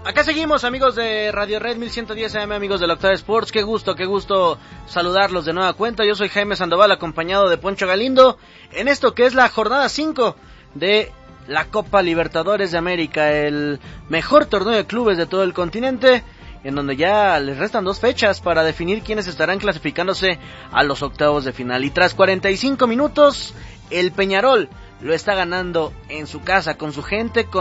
Acá seguimos, amigos de Radio Red 1110 AM, amigos de la Octava Sports. Qué gusto saludarlos de nueva cuenta. Yo soy Jaime Sandoval, acompañado de Poncho Galindo, en esto que es la jornada 5 de la Copa Libertadores de América, el mejor torneo de clubes de todo el continente, en donde ya les restan 2 fechas para definir quiénes estarán clasificándose a los octavos de final. Y tras 45 minutos, el Peñarol lo está ganando en su casa, con su gente, con